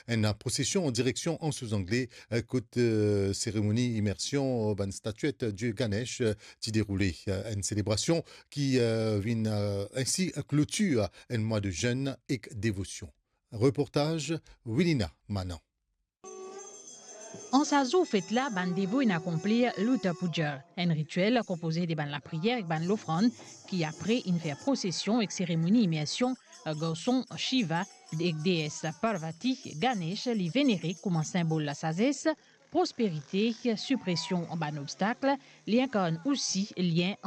une procession en direction en sous-anglais, côté cérémonie immersion, ban statuette du Ganesh, qui déroulée, une célébration qui vient ainsi clôture un mois de jeûne et dévotion. Reportage Willina Manan. En sa zo fait là, ban dévot in accomplir l'Uta Puja, un rituel composé de ban la prière et ban l'offrande, qui après une fait procession et cérémonie immersion, garçon Shiva, déesse Parvati, Ganesh, li vénéré comme un symbole la sagesse, prospérité, suppression en ban obstacle, li incarne aussi lien